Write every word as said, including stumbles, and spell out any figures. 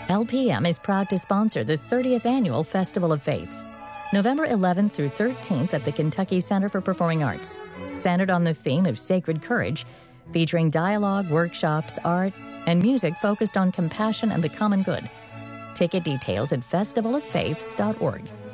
L P M is proud to sponsor the thirtieth Annual Festival of Faiths, November eleventh through thirteenth at the Kentucky Center for Performing Arts, centered on the theme of sacred courage, featuring dialogue, workshops, art, and music focused on compassion and the common good. Ticket details at festival of faiths dot org.